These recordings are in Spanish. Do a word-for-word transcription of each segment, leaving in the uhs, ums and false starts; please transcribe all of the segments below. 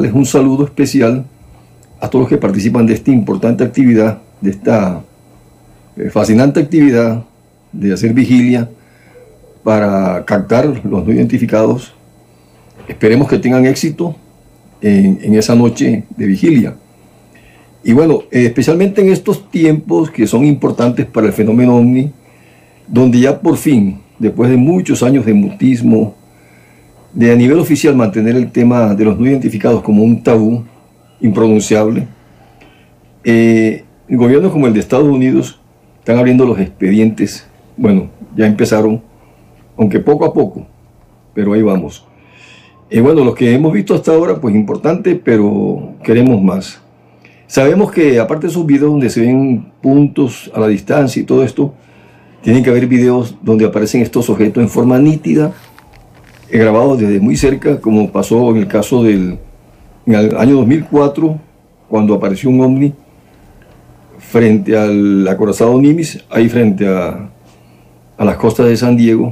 mandarles un saludo especial a todos los que participan de esta importante actividad, de esta eh, fascinante actividad de hacer vigilia para captar los no identificados. Esperemos que tengan éxito en, en esa noche de vigilia. Y bueno, eh, especialmente en estos tiempos que son importantes para el fenómeno ovni, donde ya por fin, después de muchos años de mutismo, de a nivel oficial mantener el tema de los no identificados como un tabú impronunciable, eh, gobiernos como el de Estados Unidos están abriendo los expedientes. Bueno, ya empezaron, aunque poco a poco, pero ahí vamos. Y eh, bueno, lo que hemos visto hasta ahora, pues importante, pero queremos más. Sabemos que aparte de esos videos donde se ven puntos a la distancia y todo esto, tienen que haber videos donde aparecen estos objetos en forma nítida, eh, grabados desde muy cerca, como pasó en el caso del en el año dos mil cuatro, cuando apareció un ovni frente al acorazado Nimitz, ahí frente a, a las costas de San Diego,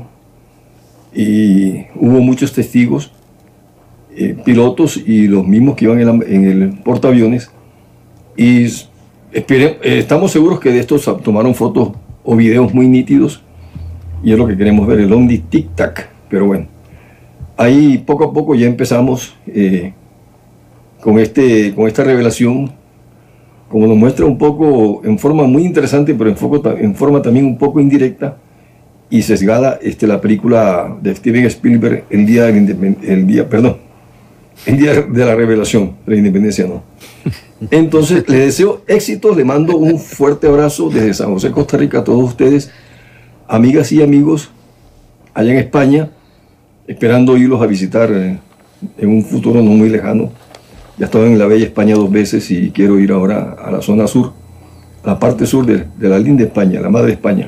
y hubo muchos testigos, eh, pilotos y los mismos que iban en, la, en el portaaviones, y espere, eh, estamos seguros que de estos tomaron fotos o videos muy nítidos, y es lo que queremos ver, el ovni Tic Tac. Pero bueno, ahí poco a poco ya empezamos eh, con, este, con esta revelación, como nos muestra un poco en forma muy interesante, pero en, foco, en forma también un poco indirecta y sesgada, este, la película de Steven Spielberg, el día, del el día, perdón, el día de la revelación, de la independencia, ¿no? Entonces, les deseo éxitos, les mando un fuerte abrazo desde San José, Costa Rica, a todos ustedes, amigas y amigos, allá en España, esperando irlos a visitar en un futuro no muy lejano. Ya he estado en la bella España dos veces y quiero ir ahora a la zona sur, a la parte sur de, de la linda España, la madre España.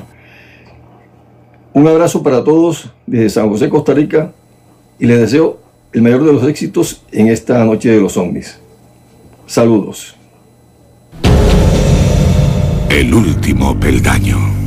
Un abrazo para todos desde San José, Costa Rica, y les deseo el mayor de los éxitos en esta noche de los ovnis. Saludos. El último peldaño.